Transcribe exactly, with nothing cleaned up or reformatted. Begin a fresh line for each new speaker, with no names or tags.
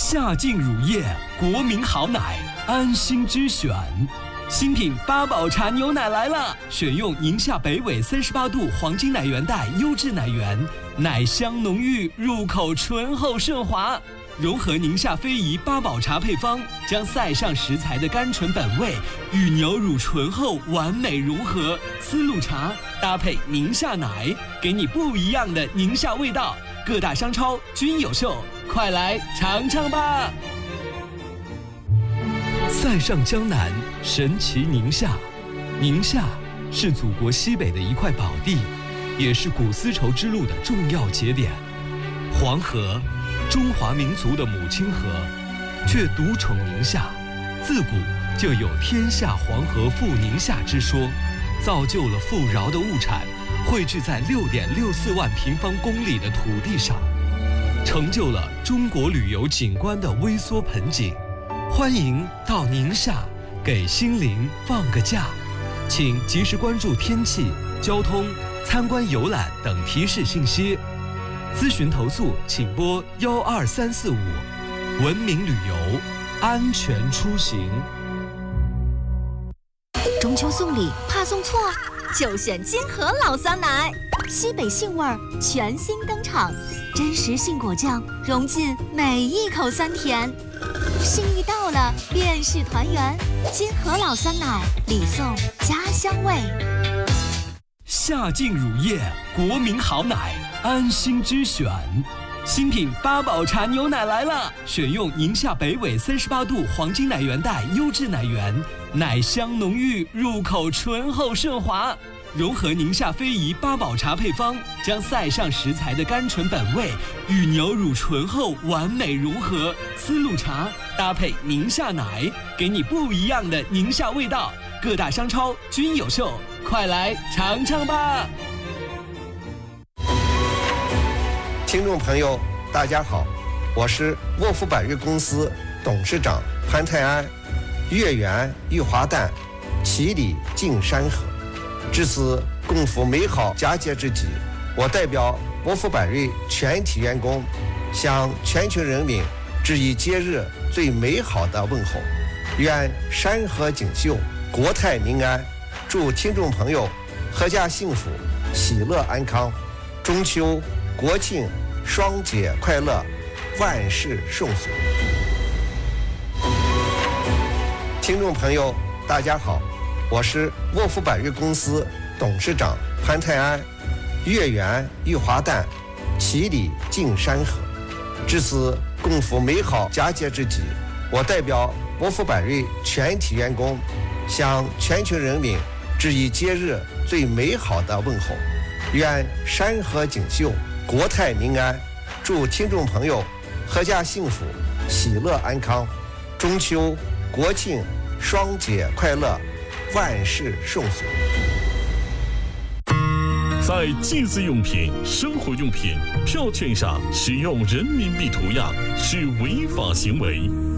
夏净乳业，国民好奶，安心之选。新品八宝茶牛奶来了，选用宁夏北纬三十八度黄金奶源带优质奶源，奶香浓郁，入口醇厚顺滑。融合宁夏非遗八宝茶配方，将塞上食材的甘醇本味与牛乳醇厚完美融合。丝路茶搭配宁夏奶，给你不一样的宁夏味道。各大商超均有售，快来尝尝吧！塞上江南，神奇宁夏。宁夏是祖国西北的一块宝地，也是古丝绸之路的重要节点。黄河，中华民族的母亲河，却独宠宁夏。自古就有天下黄河赴宁夏之说，造就了富饶的物产汇聚在六点六四万平方公里的土地上，成就了中国旅游景观的微缩盆景。欢迎到宁夏，给心灵放个假。请及时关注天气、交通、参观游览等提示信息。咨询投诉请拨幺二三四五。文明旅游，安全出行。
中秋送礼怕送错，就选金河老酸奶，西北杏味儿全新登场，真实杏果酱融进每一口酸甜。心意到了，便是团圆。金河老酸奶，礼送家乡味。
夏净乳业，国民好奶，安心之选。新品八宝茶牛奶来了，选用宁夏北纬三十八度黄金奶源带优质奶源，奶香浓郁，入口醇厚顺滑。融合宁夏非遗八宝茶配方，将塞上食材的甘醇本味与牛乳醇厚完美融合。丝路茶搭配宁夏奶，给你不一样的宁夏味道。各大商超均有售，快来尝尝吧！
听众朋友，大家好，我是沃夫百瑞公司董事长潘泰安。月圆玉华诞，其理尽山河。至此共赴美好佳节之际，我代表沃夫百瑞全体员工，向全球人民致以节日最美好的问候。愿山河锦绣，国泰民安。祝听众朋友阖家幸福，喜乐安康。中秋、国庆双节快乐，万事顺遂。听众朋友，大家好，我是沃夫百瑞公司董事长潘泰安。月圆玉华诞，其理尽山河。至此共赴美好佳节之际，我代表沃夫百瑞全体员工，向全球人民致以节日最美好的问候。愿山河锦绣，国泰民安。祝听众朋友阖家幸福，喜乐安康。中秋、国庆双节快乐，万事顺遂。
在祭祀用品、生活用品票券上使用人民币图样是违法行为。